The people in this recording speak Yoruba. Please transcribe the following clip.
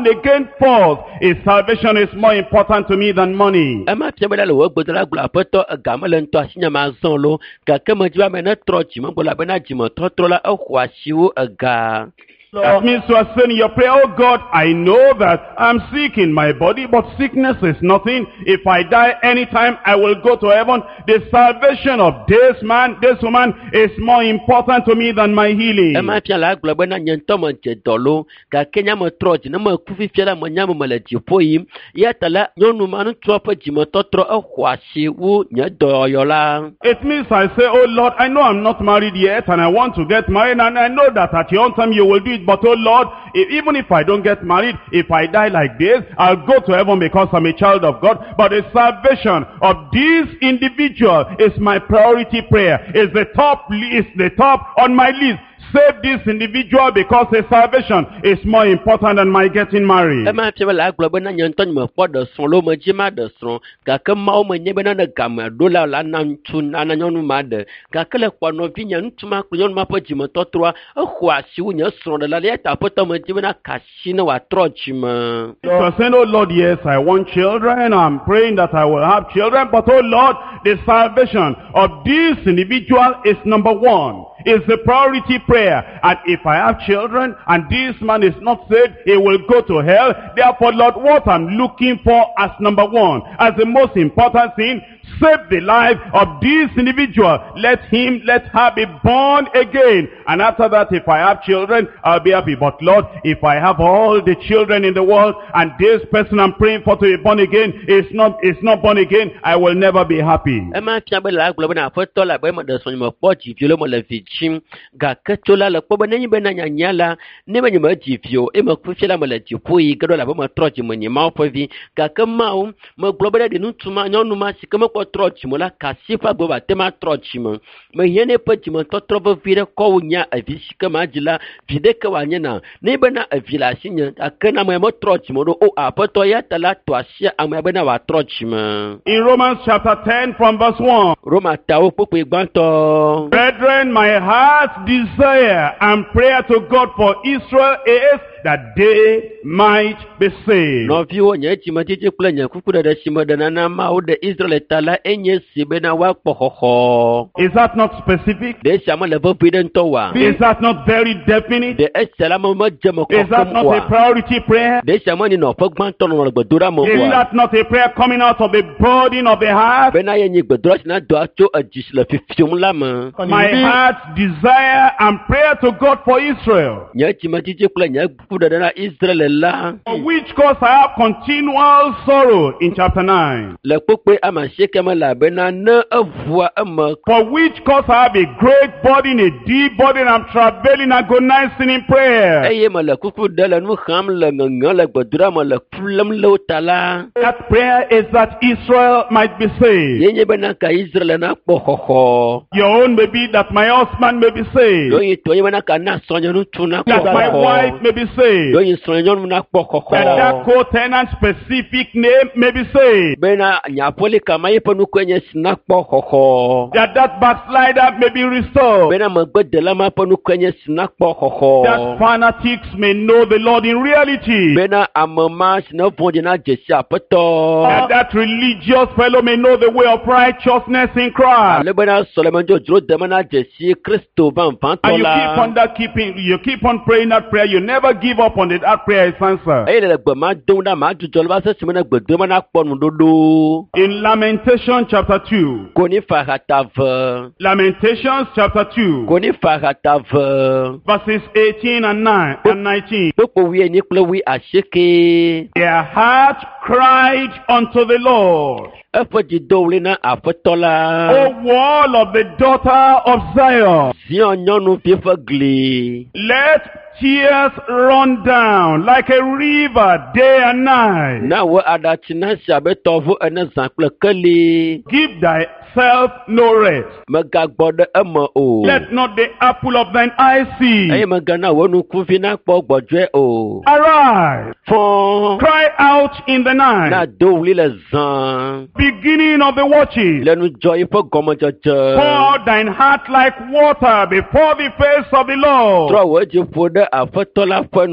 born again first. His salvation is more important to me than money. Ama piabela lo gbodala gla poto gamale nto asinya mazon lo ka kema jiba mena trochi mambola bena jimo trotrola okwashiwo aga. That means you are saying in your prayer, oh God, I know that I'm sick in my body, but sickness is nothing. If I die anytime, I will go to heaven. The salvation of this man, this woman is more important to me than my healing. Ema pia la globe na nyentomo jedolo ka kenya mo troji na mo kufi fiala mo nyamo malaji poyim ya tala nyonu manu tropo jimo totro okwashi wu nyedoyola. It means I say, oh Lord, I know I'm not married yet and I want to get married, and I know that at your own time you will do it. But oh Lord, even if I don't get married, if I die like this, I'll go to heaven because I'm a child of God. But the salvation of this individual is my priority prayer. It's the top on my list. Save this individual because his salvation is more important than my getting married. Ema pia la globe na nyenton mo podo son lo mo jima de son ka kema o mo nyebe na gam dola la nan tun na nyonu made ka kele kwa no vinya ntuma ku nyonu mapo jimo totro okwashi wu nya son de la leta poto mo jebe na kashi na wa trochi ma. So saying, oh Lord, yes, I want children. I'm praying that I will have children. But oh Lord, the salvation of this individual is number one. It's a priority prayer. And if I have children and this man is not saved, he will go to hell. Therefore, Lord, what I'm looking for as number one, as the most important thing, save the life of this individual. Let her be born again. And after that, if I have children, I'll be happy. But Lord, if I have all the children in the world and this person I'm praying for to be born again is not born again, I will never be happy. Ga ketola la kwa bana nyimbe na nyanyala neba nyima jifyo ema kufela mala jipui gado la bama trochi mwenye maopovi ga kamau ma global de nutuma nyonu ma sikama kwa trochi mola kasifa goba tema trochi mo ma yene pati mo totrobo vire ko nya avishika majila videka wanyana neba na avila sinya akana mo trochi mo o apoto ya tala twasia amabena wa trochi mo. In Romans chapter 10 from verse 1. Roma tawo popo igbanto. Brethren, my heart's desire and prayer to God for Israel is that they might be saved. No view nyeti matiti kulanya kukuda da shimada na maude Israel tala enye sibena wa pohoho. Is that not specific? De shama level bidentowa. Is that not very definite? De eshalama majama Is that not a priority prayer? De shama ni no pogmanto no gbadura mo. Is that not a prayer coming out of the burden of the heart? Bena yenye gbadura na do acho ajisla fifium lama. My heart's desire and prayer to God for Israel. Nyeti matiti kulanya kukuda da Israel la. For which cause I have continual sorrow in chapter 9. Le pokwe ama shekema la bena na avwa ama. For which cause I have a great burden, a deep burden, I'm travailing, agonizing in prayer. Eye mala kukuda la nu kham la ngala gbadura mala kulam lo tala. That prayer is that Israel might be saved. Yenye bena ka Israel na pohoho. Your own may be that my husband may be saved. Yo yito yena ka na sonya nu tuna That my wife may be saved. That co-tenant specific name may be saved. That backslider may be restored. That fanatics may know the Lord in reality. That religious fellow may know the way of righteousness in Christ. And you keep on praying that prayer. You never give up on it. That prayer is answered. In Lamentation chapter 2. Lamentations chapter 2. Verses 18 and 19. Their heart cried unto the Lord. O wall of the daughter of Zion, let tears run down like a river day and night. Give thyself no rest. Let not the apple of thine eye see. Arise, cry out in the night. Beginning of the watches, pour thine heart like water before the face of the Lord.